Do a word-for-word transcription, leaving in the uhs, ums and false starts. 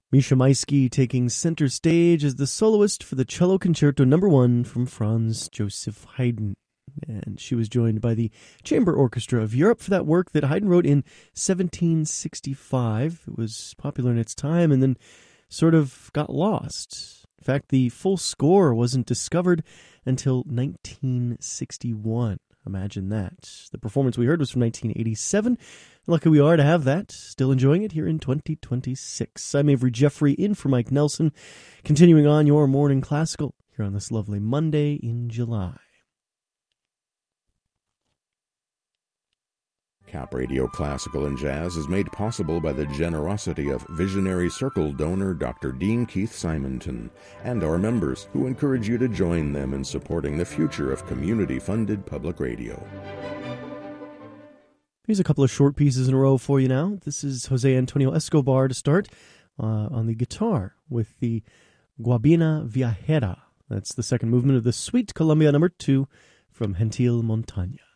Misha Maisky taking center stage as the soloist for the Cello Concerto Number One from Franz Joseph Haydn. And she was joined by the Chamber Orchestra of Europe for that work that Haydn wrote in seventeen sixty-five. It was popular in its time and then sort of got lost. In fact, the full score wasn't discovered until nineteen sixty-one. Imagine that. The performance we heard was from nineteen eighty-seven. Lucky we are to have that. Still enjoying it here in twenty twenty-six. I'm Avery Jeffrey, in for Mike Nelson. Continuing on your morning classical here on this lovely Monday in July. Cap Radio Classical and Jazz is made possible by the generosity of Visionary Circle donor Doctor Dean Keith Simonton and our members, who encourage you to join them in supporting the future of community-funded public radio. Here's a couple of short pieces in a row for you now. This is Jose Antonio Escobar to start uh, on the guitar with the Guabina Viajera. That's the second movement of the Suite Columbia number two from Gentil Montaña.